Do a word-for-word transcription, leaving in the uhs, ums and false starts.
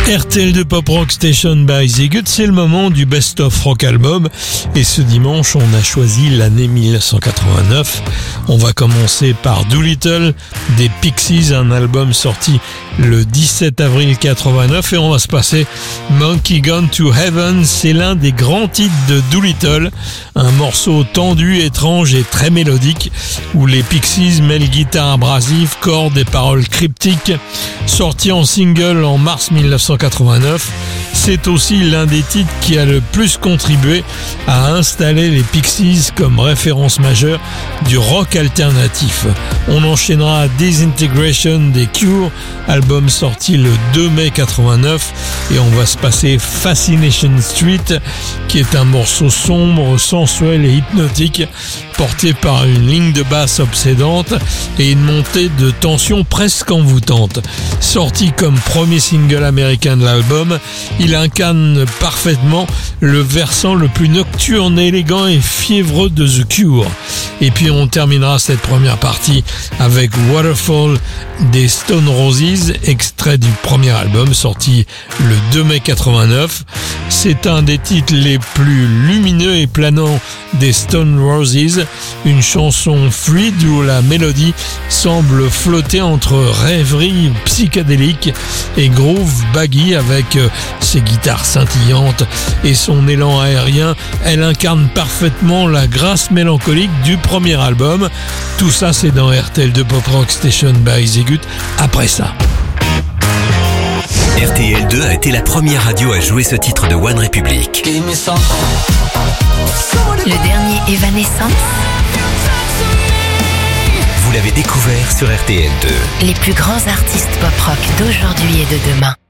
R T L deux Pop Rock Station by Zigut, c'est le moment du Best of Rock Album et ce dimanche on a choisi l'année mille neuf cent quatre-vingt-neuf. On va commencer par Doolittle des Pixies, un album sorti le dix-sept avril quatre-vingt-neuf, et on va se passer Monkey Gone to Heaven, c'est l'un des grands titres de Doolittle, un morceau tendu, étrange et très mélodique où les Pixies mêlent guitare abrasive, cordes et paroles cryptiques. Sorti en single en mars mille neuf cent quatre-vingt-neuf, c'est aussi l'un des titres qui a le plus contribué à installer les Pixies comme référence majeure du rock alternatif. On enchaînera Disintegration des Cure, album sorti le deux mai quatre-vingt-neuf, et on va se passer Fascination Street, qui est un morceau sombre, sensuel et hypnotique, porté par une ligne de basse obsédante et une montée de tension presque envoûtante. Sorti comme premier single américain de l'album, il incarne parfaitement le versant le plus nocturne, élégant et fiévreux de The Cure. Et puis on terminera cette première partie avec Waterfall des Stone Roses, extrait du premier album sorti le deux mai quatre-vingt-neuf. C'est un des titres les plus lumineux et planants des Stone Roses, une chanson fluide où la mélodie semble flotter entre rêverie psychédélique et groove baggy avec ses guitares scintillantes et son élan aérien. Elle incarne parfaitement la grâce mélancolique du premier album. Tout ça, c'est dans R T L deux Pop Rock Station by Zigut. Après ça, R T L deux a été la première radio à jouer ce titre de One Republic. Le dernier Evanescence. Vous l'avez découvert sur R T L deux. Les plus grands artistes pop rock d'aujourd'hui et de demain.